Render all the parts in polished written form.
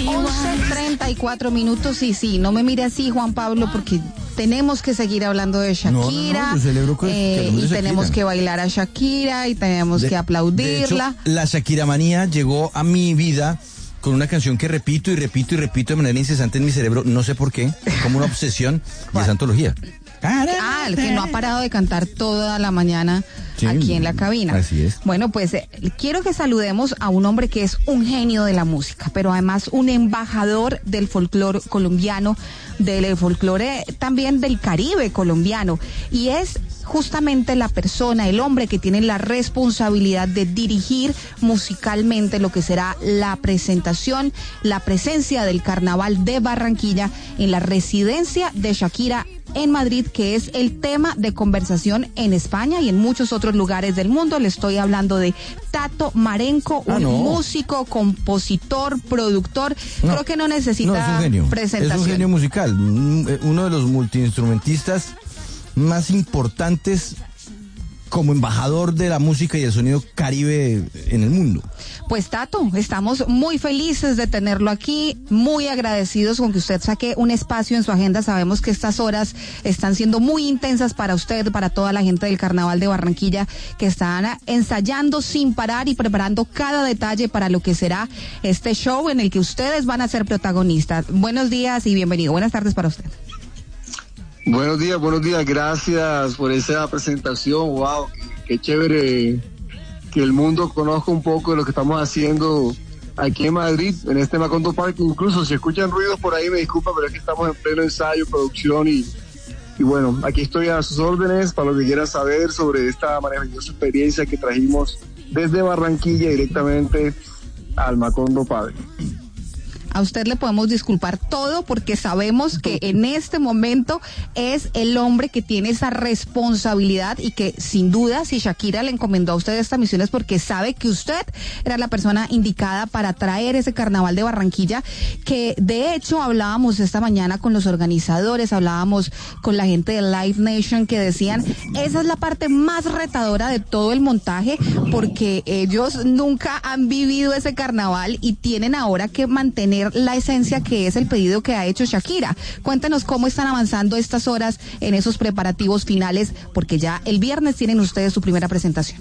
11:34 y sí, no me mire así, Juan Pablo, porque tenemos que seguir hablando de Shakira. Yo celebro y tenemos que bailar a Shakira y tenemos que aplaudirla. De hecho, la Shakira manía llegó a mi vida con una canción que repito y repito y repito de manera incesante en mi cerebro, no sé por qué, como una obsesión, y es antología. El que no ha parado de cantar toda la mañana aquí en la cabina. Así es. Bueno, pues quiero que saludemos a un hombre que es un genio de la música, pero además un embajador del folclore colombiano, del folclore también del Caribe colombiano, y es justamente la persona, el hombre que tiene la responsabilidad de dirigir musicalmente lo que será la presentación, la presencia del Carnaval de Barranquilla en la residencia de Shakira en Madrid, que es el tema de conversación en España y en muchos otros lugares del mundo. Le estoy hablando de Tato Marenco, músico, compositor, productor. Creo que no necesita presentación. Es un genio musical, uno de los multiinstrumentistas más importantes como embajador de la música y el sonido caribe en el mundo. Pues Tato, estamos muy felices de tenerlo aquí, muy agradecidos con que usted saque un espacio en su agenda. Sabemos que estas horas están siendo muy intensas para usted, para toda la gente del Carnaval de Barranquilla, que están ensayando sin parar y preparando cada detalle para lo que será este show en el que ustedes van a ser protagonistas. Buenos días y bienvenido. Buenas tardes para usted. Buenos días, gracias por esa presentación. Wow, qué chévere que el mundo conozca un poco de lo que estamos haciendo aquí en Madrid, en este Macondo Park. Incluso si escuchan ruidos por ahí, me disculpa, pero es que estamos en pleno ensayo, producción y bueno, aquí estoy a sus órdenes para lo que quieran saber sobre esta maravillosa experiencia que trajimos desde Barranquilla directamente al Macondo Park. A usted le podemos disculpar todo porque sabemos que en este momento es el hombre que tiene esa responsabilidad y que sin duda si Shakira le encomendó a usted esta misión es porque sabe que usted era la persona indicada para traer ese Carnaval de Barranquilla, que de hecho hablábamos esta mañana con los organizadores, hablábamos con la gente de Live Nation que decían esa es la parte más retadora de todo el montaje porque ellos nunca han vivido ese carnaval y tienen ahora que mantener la esencia que es el pedido que ha hecho Shakira. Cuéntenos cómo están avanzando estas horas en esos preparativos finales, porque ya el viernes tienen ustedes su primera presentación.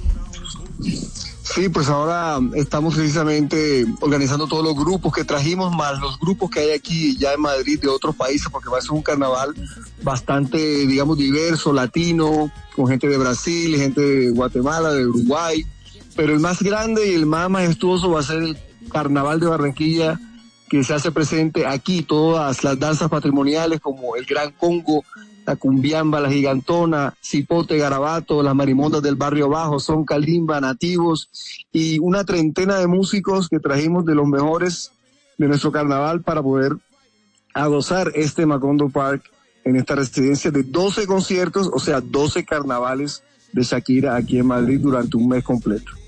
Sí, pues ahora estamos precisamente organizando todos los grupos que trajimos, más los grupos que hay aquí ya en Madrid de otros países, porque va a ser un carnaval bastante, digamos, diverso, latino, con gente de Brasil, gente de Guatemala, de Uruguay, pero el más grande y el más majestuoso va a ser el Carnaval de Barranquilla, que se hace presente aquí, todas las danzas patrimoniales como el Gran Congo, la cumbiamba, la gigantona, cipote, garabato, las marimondas del barrio bajo, son calimba, nativos y una treintena de músicos que trajimos de los mejores de nuestro carnaval para poder gozar este Macondo Park en esta residencia de 12 conciertos, o sea, 12 carnavales de Shakira aquí en Madrid durante un mes completo.